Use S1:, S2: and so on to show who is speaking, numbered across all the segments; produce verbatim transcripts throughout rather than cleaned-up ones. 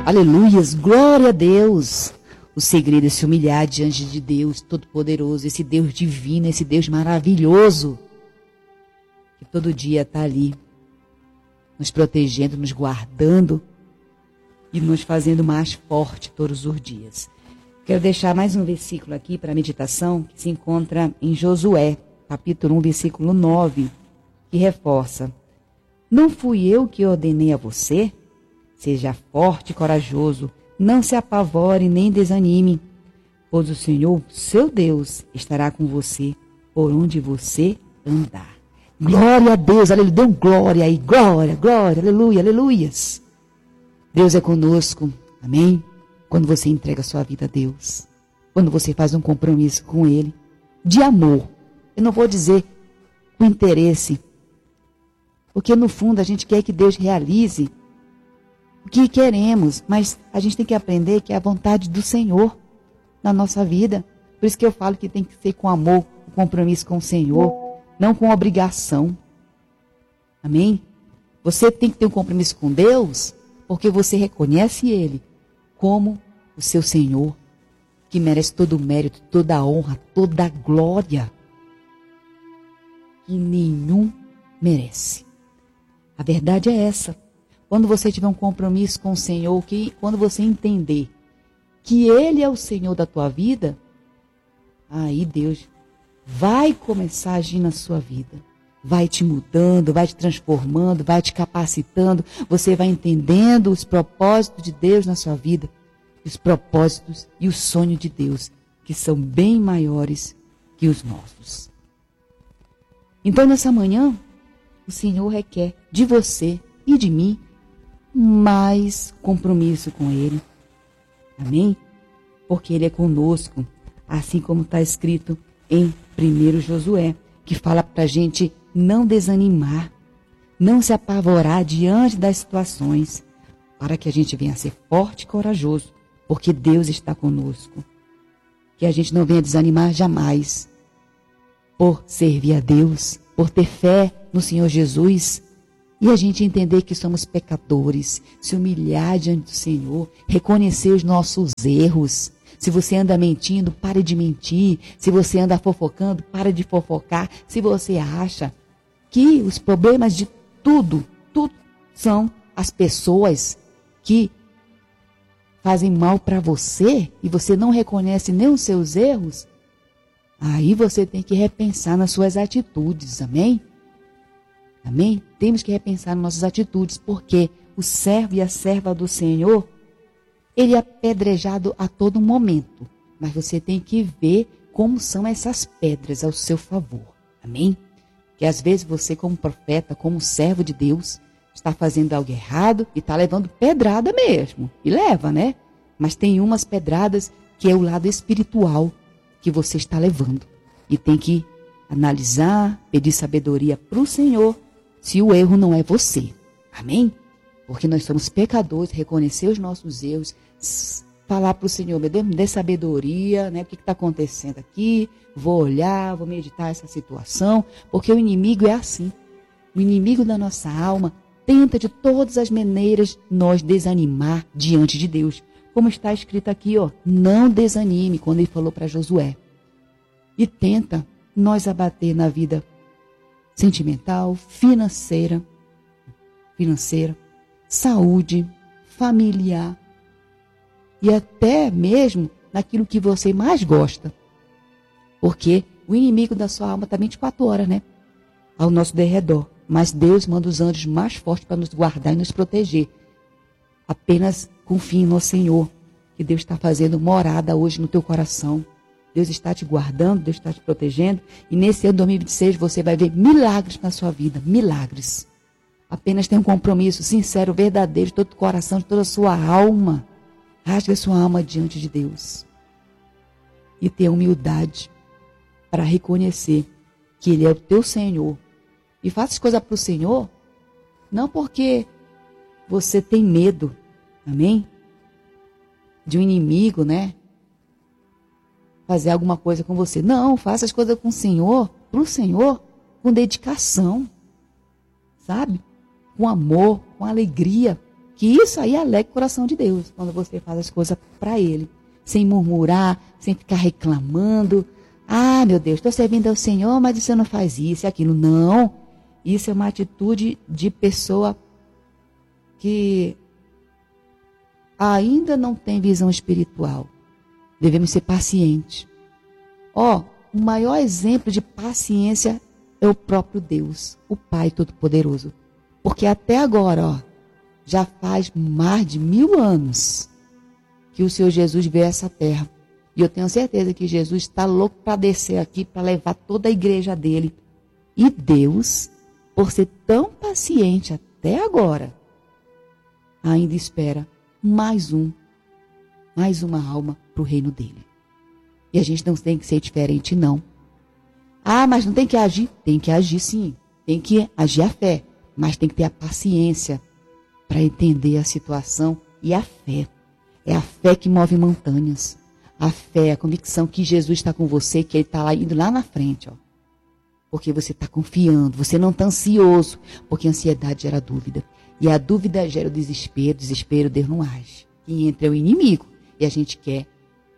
S1: Aleluias, glória a Deus. O segredo é se humilhar diante de Deus Todo-Poderoso, esse Deus divino, esse Deus maravilhoso, que todo dia está ali, nos protegendo, nos guardando e nos fazendo mais forte todos os dias. Quero deixar mais um versículo aqui para a meditação, que se encontra em Josué, capítulo um, versículo nove, que reforça: não fui eu que ordenei a você? Seja forte e corajoso, não se apavore nem desanime, pois o Senhor, seu Deus, estará com você por onde você andar. Glória a Deus, aleluia, dê um glória aí, glória, glória, aleluia, aleluias. Deus é conosco, amém? Quando você entrega a sua vida a Deus, quando você faz um compromisso com Ele, de amor, eu não vou dizer com interesse, porque no fundo a gente quer que Deus realize o que queremos, mas a gente tem que aprender que é a vontade do Senhor na nossa vida. Por isso que eu falo que tem que ser com amor, com compromisso com o Senhor, não com obrigação. Amém? Você tem que ter um compromisso com Deus, porque você reconhece Ele como o seu Senhor, que merece todo o mérito, toda a honra, toda a glória, que nenhum merece. A verdade é essa. Quando você tiver um compromisso com o Senhor, que quando você entender que Ele é o Senhor da tua vida, aí Deus vai começar a agir na sua vida. Vai te mudando, vai te transformando, vai te capacitando. Você vai entendendo os propósitos de Deus na sua vida. Os propósitos e os sonhos de Deus, que são bem maiores que os nossos. Então, nessa manhã, o Senhor requer de você e de mim mais compromisso com Ele. Amém? Porque Ele é conosco, assim como está escrito em primeiro Josué, que fala para a gente não desanimar, não se apavorar diante das situações, para que a gente venha a ser forte e corajoso, porque Deus está conosco. Que a gente não venha desanimar jamais, por servir a Deus, por ter fé no Senhor Jesus, e a gente entender que somos pecadores, se humilhar diante do Senhor, reconhecer os nossos erros. Se você anda mentindo, pare de mentir. Se você anda fofocando, pare de fofocar. Se você acha que os problemas de tudo, tudo são as pessoas que fazem mal para você e você não reconhece nem os seus erros, aí você tem que repensar nas suas atitudes, amém? Amém? Temos que repensar nas nossas atitudes, porque o servo e a serva do Senhor, ele é apedrejado a todo momento. Mas você tem que ver como são essas pedras ao seu favor. Amém? Que às vezes você, como profeta, como servo de Deus, está fazendo algo errado e está levando pedrada mesmo. E leva, né? Mas tem umas pedradas que é o lado espiritual que você está levando. E tem que analisar, pedir sabedoria para o Senhor, se o erro não é você. Amém? Porque nós somos pecadores, reconhecer os nossos erros, falar para o Senhor, me dê, me dê sabedoria, né? O que está acontecendo aqui? Vou olhar, vou meditar essa situação, porque o inimigo é assim. O inimigo da nossa alma tenta de todas as maneiras nos desanimar diante de Deus. Como está escrito aqui, ó, não desanime, quando ele falou para Josué. E tenta nos abater na vida sentimental, financeira, financeira, saúde, familiar e até mesmo naquilo que você mais gosta. Porque o inimigo da sua alma está vinte e quatro horas, né? Ao nosso derredor. Mas Deus manda os anjos mais fortes para nos guardar e nos proteger. Apenas confie no Senhor, que Deus está fazendo morada hoje no teu coração. Deus está te guardando, Deus está te protegendo. E nesse ano dois mil e vinte e seis você vai ver milagres na sua vida. Milagres. Apenas tenha um compromisso sincero, verdadeiro, de todo o coração, de toda a sua alma. Rasgue a sua alma diante de Deus. E tenha humildade para reconhecer que Ele é o teu Senhor. E faça as coisas para o Senhor, não porque você tem medo, amém? De um inimigo, né? Fazer alguma coisa com você. Não, faça as coisas com o Senhor, para o Senhor, com dedicação, sabe? Com amor, com alegria, Que isso aí alegra o coração de Deus, quando você faz as coisas para Ele, sem murmurar, sem ficar reclamando. Ah, meu Deus, estou servindo ao Senhor, mas você não faz isso e aquilo. Não, isso é uma atitude de pessoa que ainda não tem visão espiritual. Devemos ser pacientes. Ó, o maior exemplo de paciência é o próprio Deus, o Pai Todo-Poderoso. Porque até agora, ó, já faz mais de mil anos que o Senhor Jesus veio a essa terra. E eu tenho certeza que Jesus está louco para descer aqui, para levar toda a igreja dele. E Deus, por ser tão paciente até agora, ainda espera mais um, mais uma alma para o reino dele. E a gente não tem que ser diferente, não. Ah, mas não tem que agir? Tem que agir sim. Tem que agir a fé. Mas tem que ter a paciência para entender a situação e a fé. É a fé que move montanhas. A fé, a convicção que Jesus está com você, que Ele está lá, indo lá na frente, ó. Porque você está confiando, você não está ansioso, porque a ansiedade gera dúvida. E a dúvida gera o desespero, desespero Deus não age. Quem entra é o inimigo. E a gente quer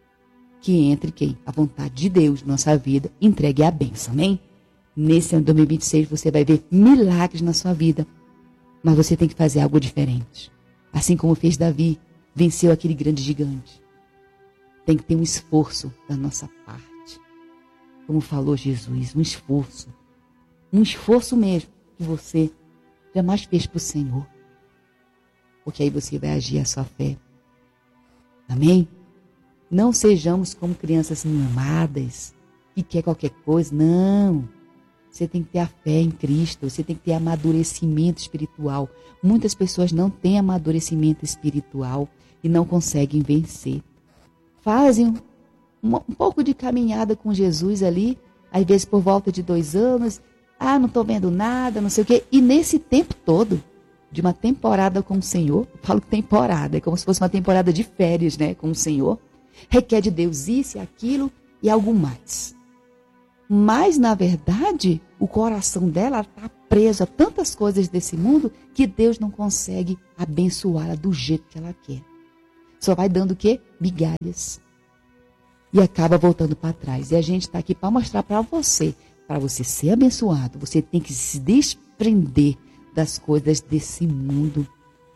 S1: que entre quem? A vontade de Deus na nossa vida, entregue a bênção, amém? Nesse ano de dois mil e vinte e seis você vai ver milagres na sua vida. Mas você tem que fazer algo diferente. Assim como fez Davi, venceu aquele grande gigante. Tem que ter um esforço da nossa parte. Como falou Jesus, um esforço. Um esforço mesmo que você jamais fez para o Senhor. Porque aí você vai agir a sua fé. Amém? Não sejamos como crianças mamadas, que quer qualquer coisa. Não. Você tem que ter a fé em Cristo. Você tem que ter amadurecimento espiritual. Muitas pessoas não têm amadurecimento espiritual e não conseguem vencer. Fazem um, um pouco de caminhada com Jesus ali, às vezes por volta de dois anos. Ah, não estou vendo nada, não sei o quê. E nesse tempo todo, de uma temporada com o Senhor, eu falo temporada, é como se fosse uma temporada de férias, né, com o Senhor, requer de Deus isso e aquilo e algo mais. Mas, na verdade, o coração dela está preso a tantas coisas desse mundo que Deus não consegue abençoá-la do jeito que ela quer. Só vai dando o quê? Migalhas. E acaba voltando para trás. E a gente está aqui para mostrar para você, para você ser abençoado, você tem que se desprender das coisas desse mundo.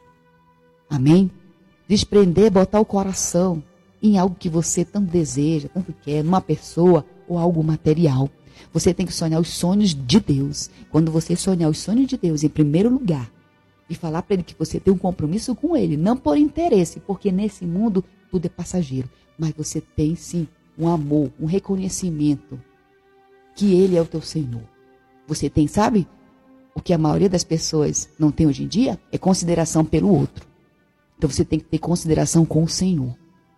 S1: Amém? Desprender, botar o coração em algo que você tanto deseja, tanto quer, numa pessoa ou algo material. Você tem que sonhar os sonhos de Deus. Quando você sonhar os sonhos de Deus em primeiro lugar, e falar para Ele que você tem um compromisso com Ele, não por interesse, porque nesse mundo tudo é passageiro, mas você tem sim um amor, um reconhecimento que Ele é o teu Senhor. Você tem, sabe, o que a maioria das pessoas não tem hoje em dia? É consideração pelo outro. Então você tem que ter consideração com o Senhor.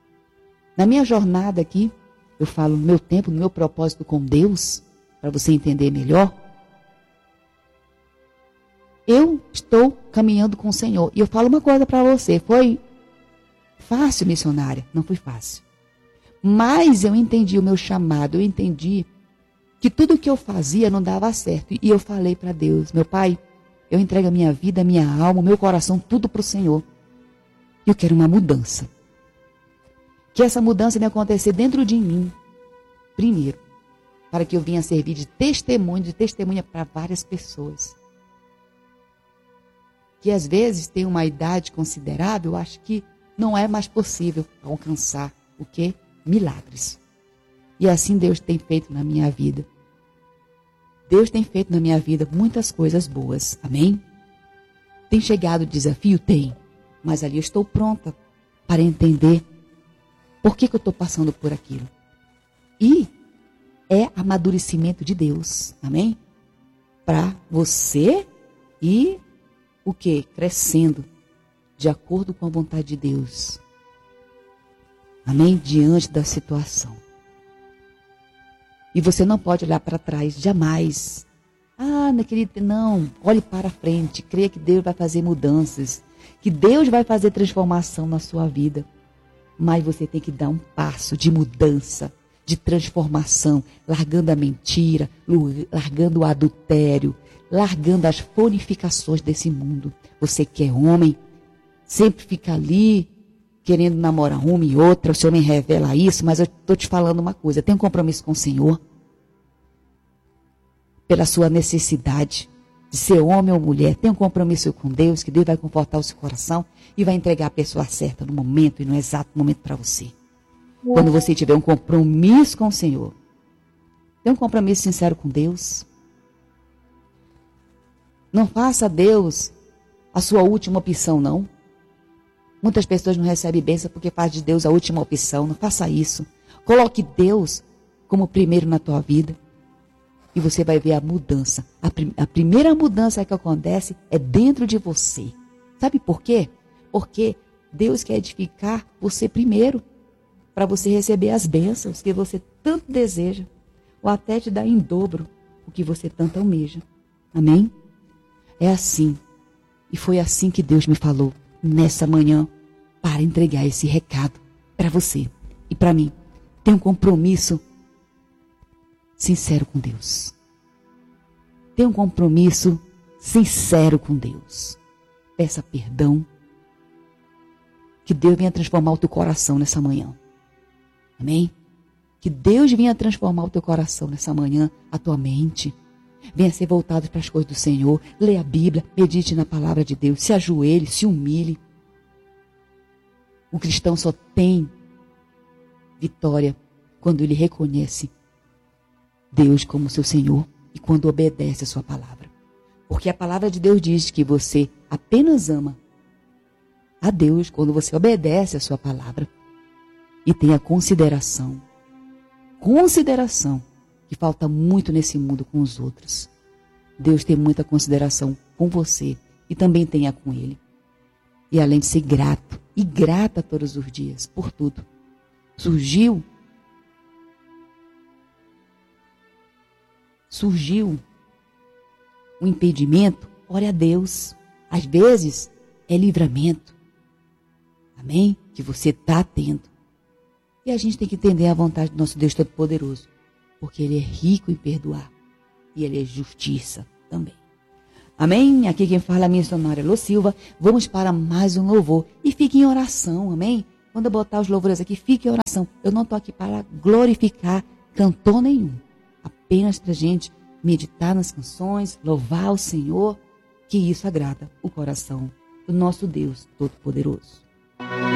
S1: Na minha jornada aqui, eu falo no meu tempo, no meu propósito com Deus, para você entender melhor. Eu estou caminhando com o Senhor. E eu falo uma coisa para você. Foi fácil, missionária? Não foi fácil. Mas eu entendi o meu chamado. Eu entendi que tudo que eu fazia não dava certo. E eu falei para Deus, meu Pai, eu entrego a minha vida, a minha alma, o meu coração, tudo para o Senhor. E eu quero uma mudança. Que essa mudança venha acontecer dentro de mim. Primeiro. Para que eu venha servir de testemunho, de testemunha para várias pessoas. Que às vezes tem uma idade considerável, eu acho que não é mais possível alcançar o quê? Milagres. E assim Deus tem feito na minha vida. Deus tem feito na minha vida muitas coisas boas. Amém? Tem chegado o desafio? Tem. Mas ali eu estou pronta para entender por que, que eu estou passando por aquilo. E é amadurecimento de Deus. Amém? Para você ir o quê? Crescendo de acordo com a vontade de Deus. Amém? Diante da situação. E você não pode olhar para trás, jamais. Ah, naquele, não, olhe para frente, creia que Deus vai fazer mudanças, que Deus vai fazer transformação na sua vida. Mas você tem que dar um passo de mudança, de transformação, largando a mentira, largando o adultério, largando as fonificações desse mundo. Você que é homem, sempre fica ali, querendo namorar uma e outra, o Senhor me revela isso, mas eu estou te falando uma coisa, tem um compromisso com o Senhor, pela sua necessidade de ser homem ou mulher, tem um compromisso com Deus, que Deus vai confortar o seu coração e vai entregar a pessoa certa no momento e no exato momento para você. Quando você tiver um compromisso com o Senhor, tem um compromisso sincero com Deus, não faça Deus a sua última opção, não. Muitas pessoas não recebem bênção porque faz de Deus a última opção. Não faça isso. Coloque Deus como primeiro na tua vida. E você vai ver a mudança. A, prim a primeira mudança que acontece é dentro de você. Sabe por quê? Porque Deus quer edificar você primeiro. Para você receber as bênçãos que você tanto deseja. Ou até te dar em dobro o que você tanto almeja. Amém? É assim. E foi assim que Deus me falou nessa manhã para entregar esse recado para você e para mim. Tenha um compromisso sincero com Deus. Tenha um compromisso sincero com Deus. Peça perdão. Que Deus venha transformar o teu coração nessa manhã. Amém? Que Deus venha transformar o teu coração nessa manhã, a tua mente. Venha ser voltado para as coisas do Senhor. Leia a Bíblia, medite na palavra de Deus. Se ajoelhe, se humilhe. O cristão só tem vitória quando ele reconhece Deus como seu Senhor e quando obedece a sua palavra. Porque a palavra de Deus diz que você apenas ama a Deus quando você obedece a sua palavra e tem a consideração. Consideração. Que falta muito nesse mundo com os outros. Deus tem muita consideração com você e também tenha com Ele. E além de ser grato, e grata todos os dias, por tudo. Surgiu, surgiu um impedimento, ore a Deus. Às vezes é livramento. Amém? Que você está tendo. E a gente tem que entender a vontade do nosso Deus Todo-Poderoso. Porque Ele é rico em perdoar. E Ele é justiça também. Amém? Aqui quem fala é a missionária Lô Silva. Vamos para mais um louvor. E fique em oração, amém? Quando eu botar os louvores aqui, fique em oração. Eu não estou aqui para glorificar cantor nenhum. Apenas para a gente meditar nas canções, louvar o Senhor. Que isso agrada o coração do nosso Deus Todo-Poderoso.